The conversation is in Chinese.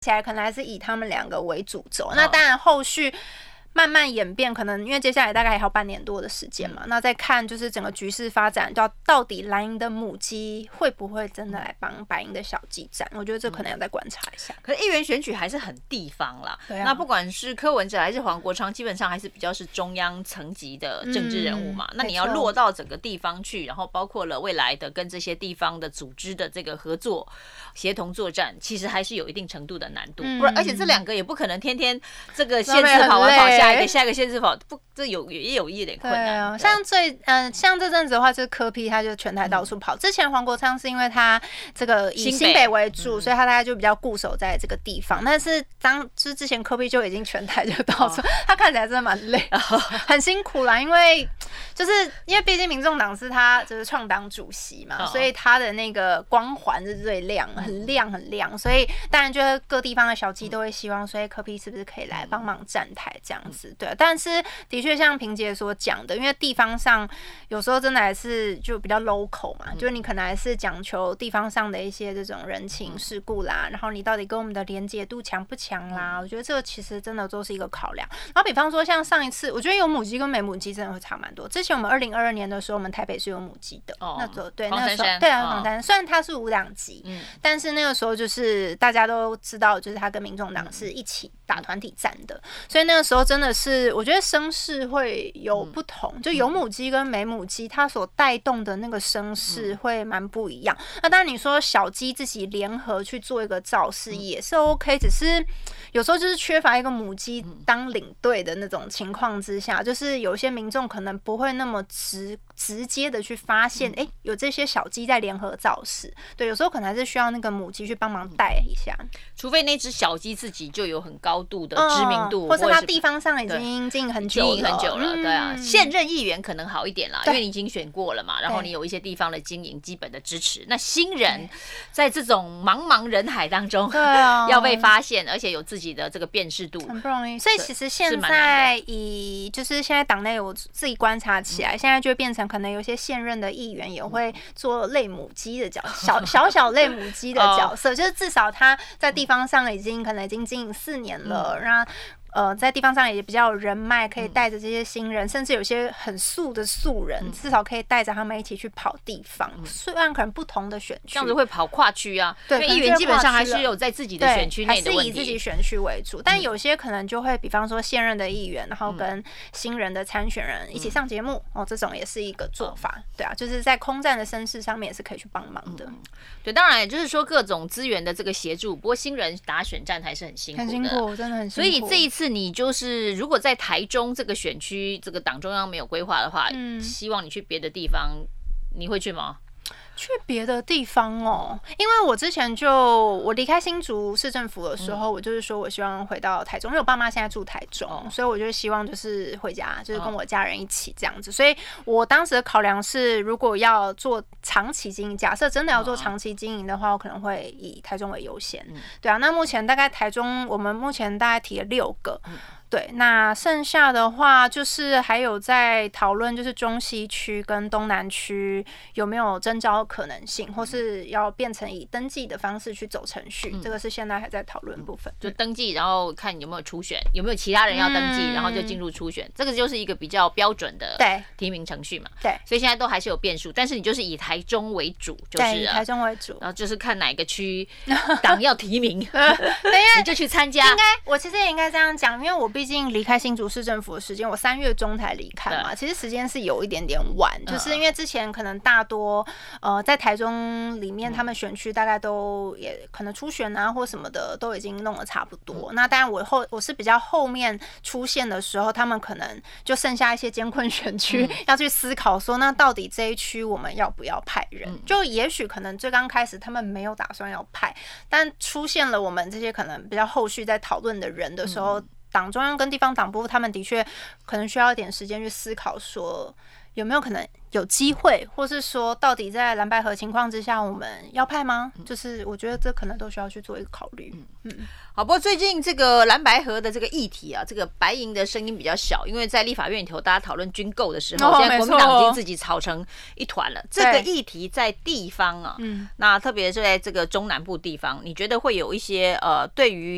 起来可能还是以他们两个为主轴。那当然后续慢慢演变，可能因为接下来大概还有半年多的时间嘛，那再看就是整个局势发展，到底蓝营的母鸡会不会真的来帮白营的小鸡站？我觉得这可能要再观察一下。 可是议员选举还是很地方啦， 对啊， 那不管是柯文哲还是黄国昌，基本上还是比较是中央层级的政治人物嘛。那你要落到整个地方去，然后包括了未来的跟这些地方的组织的这个合作、协同作战，其实还是有一定程度的难度。不然，而且这两个也不可能天天这个县市跑完跑下一个县市跑，不，这也有一点困难。 对啊，像这阵子的话，就是柯 P 他就全台到处跑。之前黄国昌是因为他这个以新北为主，所以他大概就比较固守在这个地方。但是就是之前柯 P 就已经全台就到处，他看起来真的蛮累，很辛苦啦。因为毕竟民众党是他就是创党主席嘛，所以他的那个光环是最亮，很亮很亮。所以当然就是各地方的小鸡都会希望，所以柯 P 是不是可以来帮忙站台这样子？对，但是的确像萍姐所讲的，因为地方上有时候真的还是就比较 local 嘛，就是你可能还是讲求地方上的一些这种人情世故啦，然后你到底跟我们的连结度强不强啦？我觉得这个其实真的都是一个考量。然后比方说像上一次，我觉得有母鸡跟没母鸡真的会差蛮多。之前我们2022年的时候，我们台北是有母鸡的，那时候对那个时候对啊，黄珊珊虽然它是无党籍，但是那个时候就是大家都知道，就是他跟民众党是一起打团体战的，所以那个时候真的是我觉得声势会有不同，就有母鸡跟没母鸡，它所带动的那个声势会蛮不一样。那当然你说小鸡自己联合去做一个造势也是 OK， 只是有时候就是缺乏一个母鸡当领队的那种情况之下，就是有些民众可能不会那么直接的去发现，有这些小鸡在联合造势。对，有时候可能还是需要那个母鸡去帮忙带一下， 除非那只小鸡自己就有很高度的知名度， 或是它地方上已经经营很久了， 对啊，现任议员可能好一点啦，因为你已经选过了嘛，然后你有一些地方的经营基本的支持。那新人在这种茫茫人海当中，要被发现，而且有自己的这个辨识度， 很不容易。所以其实现在就是现在党内我自己观察起来，现在就会变成可能有些现任的议员也会做类母鸡的角小类母鸡的角色，就是至少他在地方上可能已经经营4年了，让在地方上也比较有人脉，可以带着这些新人，甚至有些很素的素人，至少可以带着他们一起去跑地方。虽然可能不同的选区， 这样子会跑跨区啊，对，因为议员基本上还是有在自己的选区内的问题， 还是以自己选区为主。但有些可能就会，比方说现任的议员，然后跟新人的参选人一起上节目，这种也是一个做法。对啊，就是在空战的声势上面也是可以去帮忙的。 对，当然也就是说各种资源的这个协助，不过新人打选战还是很辛苦的， 很辛苦，真的很辛苦。 所以这一次你就是如果在台中这个选区，这个党中央没有规划的话，希望你去别的地方，你会去吗？ 去别的地方因为我之前我离开新竹市政府的时候，我就是说我希望回到台中，因为我爸妈现在住台中，所以我就希望就是回家，就是跟我家人一起这样子。所以我当时的考量是，如果要做长期经营，假设真的要做长期经营的话，我可能会以台中为优先。对啊，那目前大概台中，我们目前大概提了6个。对，那剩下的话就是还有在讨论，就是中西区跟东南区有没有征召可能性，或是要变成以登记的方式去走程序，这个是现在还在讨论部分。 就登记，然后看有没有初选，有没有其他人要登记，然后就进入初选，这个就是一个比较标准的提名程序嘛。对，所以现在都还是有变数，但是你就是以台中为主，就是以台中为主， 然后就是看哪个区党要提名，你就去参加。 我其实也应该这样讲，因为我毕竟离开新竹市政府的时间，我3月中才离开嘛，其实时间是有一点点晚，就是因为之前可能大多在台中里面，他们选区大概都也可能初选啊或什么的都已经弄得差不多。那当然我是比较后面出现的时候，他们可能就剩下一些艰困选区要去思考说，那到底这一区我们要不要派人？就也许可能最刚开始他们没有打算要派，但出现了我们这些可能比较后续在讨论的人的时候，党中央跟地方党部他们的确可能需要一点时间去思考说有没有可能有机会，或是说到底在蓝白合情况之下我们要派吗？就是我觉得这可能都需要去做一个考虑。 好，不过最近这个蓝白合的这个议题啊，这个白营的声音比较小，因为在立法院里头大家讨论军购的时候，现在国民党已经自己吵成一团了。这个议题在地方啊，那特别是在这个中南部地方，你觉得会有一些对于